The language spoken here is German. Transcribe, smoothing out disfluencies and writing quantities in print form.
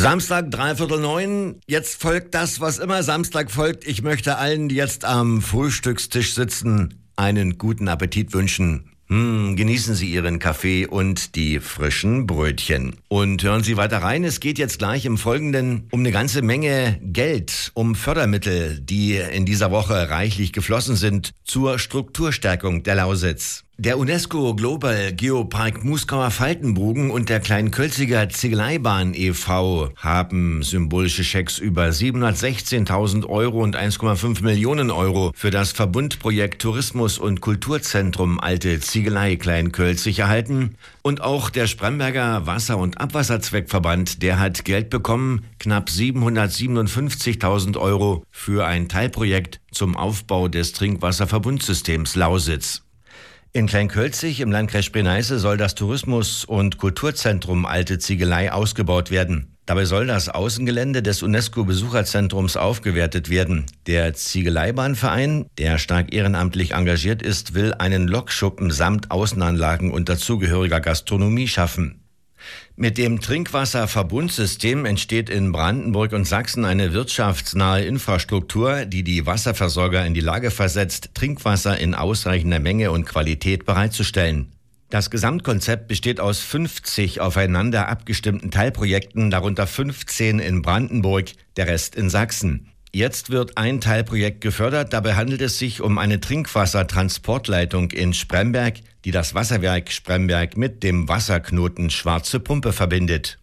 Samstag, 8:45. Jetzt folgt das, was immer Samstag folgt. Ich möchte allen, die jetzt am Frühstückstisch sitzen, einen guten Appetit wünschen. Genießen Sie Ihren Kaffee und die frischen Brötchen. Und hören Sie weiter rein. Es geht jetzt gleich im Folgenden um eine ganze Menge Geld, um Fördermittel, die in dieser Woche reichlich geflossen sind zur Strukturstärkung der Lausitz. Der UNESCO Global Geopark Muskauer Faltenbogen und der Kleinkölziger Ziegeleibahn e.V. haben symbolische Schecks über 716.000 Euro und 1,5 Millionen Euro für das Verbundprojekt Tourismus- und Kulturzentrum Alte Ziegelei Kleinkölzig erhalten. Und auch der Spremberger Wasser- und Abwasserzweckverband, der hat Geld bekommen, knapp 757.000 Euro für ein Teilprojekt zum Aufbau des Trinkwasserverbundsystems Lausitz. In Kleinkölzig im Landkreis Spree-Neiße soll das Tourismus- und Kulturzentrum Alte Ziegelei ausgebaut werden. Dabei soll das Außengelände des UNESCO-Besucherzentrums aufgewertet werden. Der Ziegeleibahnverein, der stark ehrenamtlich engagiert ist, will einen Lokschuppen samt Außenanlagen und dazugehöriger Gastronomie schaffen. Mit dem Trinkwasserverbundsystem entsteht in Brandenburg und Sachsen eine wirtschaftsnahe Infrastruktur, die die Wasserversorger in die Lage versetzt, Trinkwasser in ausreichender Menge und Qualität bereitzustellen. Das Gesamtkonzept besteht aus 50 aufeinander abgestimmten Teilprojekten, darunter 15 in Brandenburg, der Rest in Sachsen. Jetzt wird ein Teilprojekt gefördert. Dabei handelt es sich um eine Trinkwassertransportleitung in Spremberg, die das Wasserwerk Spremberg mit dem Wasserknoten Schwarze Pumpe verbindet.